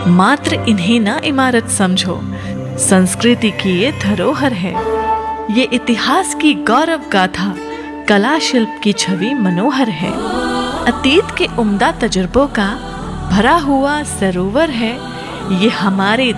मात्र इन्हें ना इमारत समझो, संस्कृति की ये धरोहर है। ये इतिहास की गौरव गाथा, कला शिल्प की छवि मनोहर है। अतीत के उम्दा तजुर्बों का भरा हुआ सरोवर है। ये हमारे